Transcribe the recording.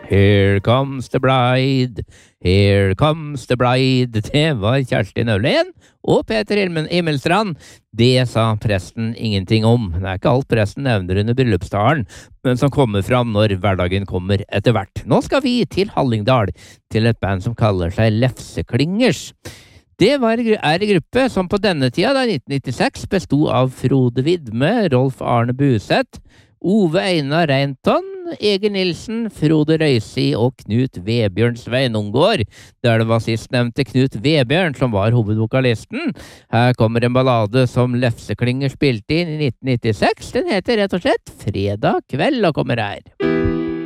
Here comes the bride, here comes the bride. Det var Kjerstin Øvlen og Peter Himmelstrand. Det sa presten ingenting om. Det er ikke alt presten nevner under bryllupstalen, men som kommer fram når hverdagen kommer etter hvert. Nå skal vi til Hallingdal, til et band som kaller seg Lefseklingers. Det er en gruppe som på denne tida, da 1996, bestod av Frode Widme, Rolf Arne Buseth, Ove Einar Reinton, Egil Nilsen, Frode Røysi og Knut Vebjørn Sveinungård, der det var sistnevnte Knut Vebjørn som var hovedvokalisten. Her kommer en ballade som Lefseklinger spilte inn i 1996. Den heter rett og slett Fredag kveld og kommer her.